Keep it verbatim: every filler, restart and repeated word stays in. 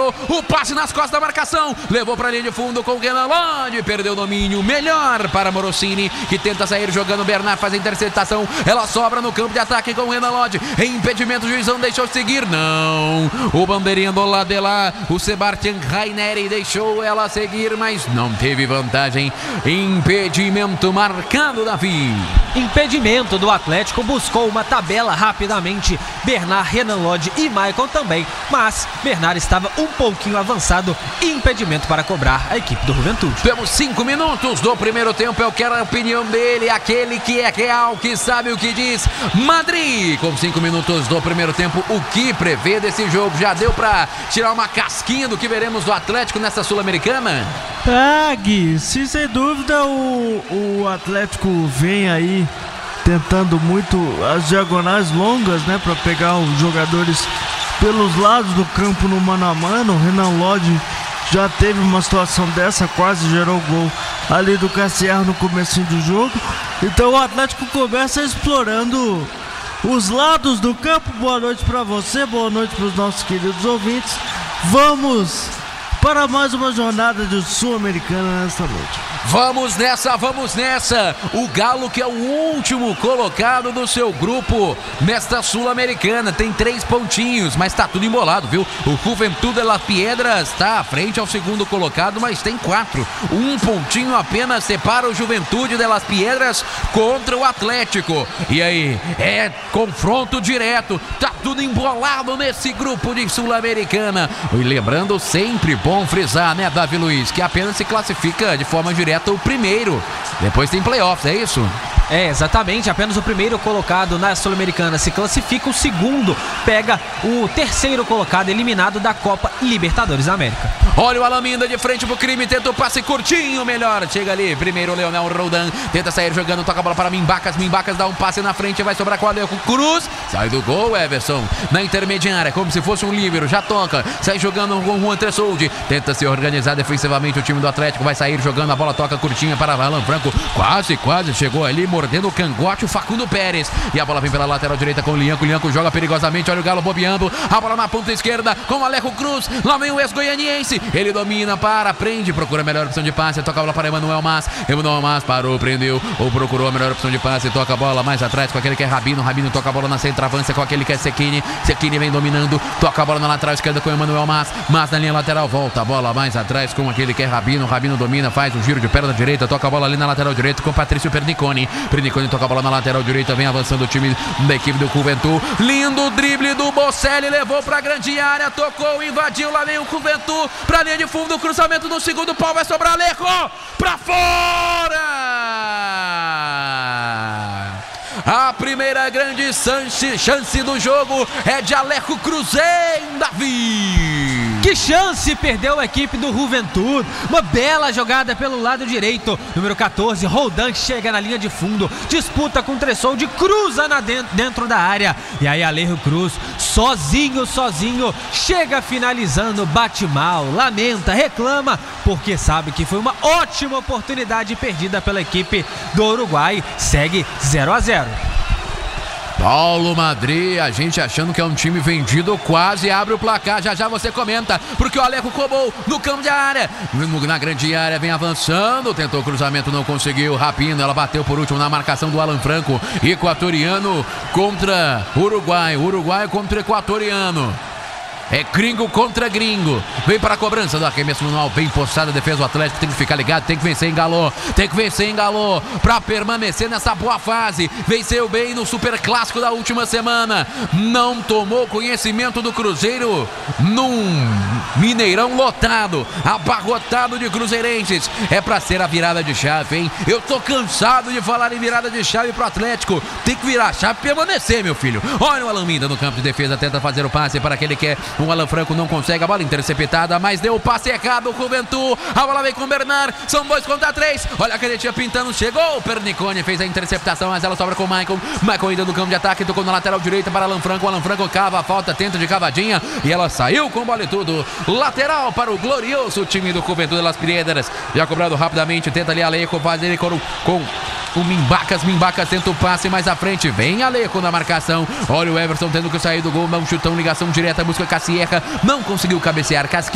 Chegou o passe nas costas da marcação. Levou para a linha de fundo com o Renan Lodge. Perdeu o domínio. Melhor para Morosini, que tenta sair jogando. Bernard faz a interceptação. Ela sobra no campo de ataque com o Renan Lodge. Impedimento, o juiz não deixou seguir. Não. O bandeirinha do lado de lá. O Sebastian Raineri deixou ela seguir, mas não teve vantagem. Impedimento marcado, Davi. Impedimento do Atlético. Buscou uma tabela rapidamente. Bernard, Renan Lodge e Maicon também. Mas Bernard estava um pouquinho avançado. Impedimento para cobrar a equipe do Juventude. Temos cinco minutos do primeiro tempo. Eu quero a opinião dele, aquele que é real, que sabe o que diz. Madrid, com cinco minutos do primeiro tempo, o que prevê desse jogo? Já deu para tirar uma casquinha do que veremos do Atlético nessa Sul-Americana? Ah, Gui, sim, sem dúvida o, o Atlético vem aí tentando muito as diagonais longas, né, para pegar os jogadores pelos lados do campo no mano a mano. O Renan Lodge já teve uma situação dessa, quase gerou gol ali do Cassier no comecinho do jogo. Então o Atlético começa explorando os lados do campo. Boa noite para você, boa noite para os nossos queridos ouvintes. Vamos para mais uma jornada de Sul-Americana nesta noite. Vamos nessa, vamos nessa. O Galo, que é o último colocado do seu grupo nesta Sul-Americana, tem três pontinhos, mas tá tudo embolado, viu? O Juventude de las Piedras está à frente ao segundo colocado, mas tem quatro. Um pontinho apenas separa o Juventude de las Piedras contra o Atlético. E aí, é confronto direto. Tá tudo embolado nesse grupo de Sul-Americana. E lembrando, sempre bom frisar, né, Davi Luiz, que apenas se classifica de forma direta o primeiro, depois tem playoffs, é isso? É, exatamente, apenas o primeiro colocado na Sul-Americana se classifica, o segundo pega o terceiro colocado eliminado da Copa Libertadores da América. Olha o Alaminda de frente pro crime, tenta o passe curtinho, melhor, chega ali, primeiro o Leonel Roldan, tenta sair jogando, toca a bola para Mimbacas, Mimbacas dá um passe na frente, vai sobrar com o Alejo Cruz, sai do gol, Everson, na intermediária, como se fosse um líbero, já toca, sai jogando com o Juan Tressoldi, tenta se organizar defensivamente o time do Atlético, vai sair jogando, a bola toca curtinha para Alan Franco, quase, quase chegou ali, mordendo o cangote, o Facundo Pérez, e a bola vem pela lateral direita com o Lianco, o Lianco joga perigosamente, olha o Galo bobeando, a bola na ponta esquerda com o Alejo Cruz, lá vem o ex-goianiense, ele domina, para, prende, procura a melhor opção de passe, toca a bola para Emanuel Mas, Emanuel Mas parou, prendeu, ou procurou a melhor opção de passe, toca a bola mais atrás com aquele que é Rabino, Rabino toca a bola na centroavança com aquele que é Sekini, Sekini vem dominando, toca a bola na lateral esquerda com o Emanuel Mas, Mas na linha lateral, volta a bola mais atrás com aquele que é Rabino, Rabino domina, faz um giro de perna direita, toca a bola ali na lateral direita com Patrício Perniconi, Perniconi toca a bola na lateral direita, vem avançando o time da equipe do Juventude, lindo drible do Bocelli, levou pra grande área, tocou, invadiu, lá vem o Juventude pra linha de fundo, cruzamento no segundo pau, vai sobrar Alejo pra fora! A primeira grande chance do jogo é de Alejo Cruz, hein, Davi? Que chance perdeu a equipe do Juventude. Uma bela jogada pelo lado direito. Número quatorze, Roldan, chega na linha de fundo, disputa com o Tressoldi, cruza na dentro, dentro da área. E aí Alejo Cruz, sozinho, sozinho, chega finalizando, bate mal, lamenta, reclama, porque sabe que foi uma ótima oportunidade perdida pela equipe do Uruguai. Segue zero a zero. Paulo Madrid, a gente achando que é um time vendido, quase abre o placar, já já você comenta, porque o Alejo cobrou no campo de área, na grande área, vem avançando, tentou o cruzamento, não conseguiu, Rabino, ela bateu por último na marcação do Alan Franco, equatoriano contra Uruguai, Uruguai contra equatoriano. É gringo contra gringo. Vem para a cobrança do arremesso manual, bem postado, a defesa do Atlético tem que ficar ligado, tem que vencer, engalou, tem que vencer, engalou, para permanecer nessa boa fase. Venceu bem no super clássico da última semana, não tomou conhecimento do Cruzeiro num Mineirão lotado, abarrotado de cruzeirenses. É para ser a virada de chave, hein? Eu tô cansado de falar em virada de chave pro Atlético, tem que virar a chave e permanecer, meu filho. Olha o Alaminda no campo de defesa, tenta fazer o passe para aquele que é o Alan Franco, não consegue, a bola interceptada, mas deu o passe errado, o Juventude, a bola vem com o Bernard, são dois contra três, olha a canetinha pintando, chegou, o Perniconi fez a interceptação, mas ela sobra com o Michael, Michael ainda no campo de ataque, tocou na lateral direita para Alan Franco, Alan Franco cava a falta, tenta de cavadinha, e ela saiu com bola e tudo, lateral para o glorioso time do Juventude de las Piedras, já cobrado rapidamente, tenta ali Alejo fazer com, com o Mimbacas, Mimbacas tenta o passe mais à frente, vem Alejo na marcação, olha o Everson tendo que sair do gol, dá um chutão, ligação direta, busca Cassierra, não conseguiu cabecear, Casquinha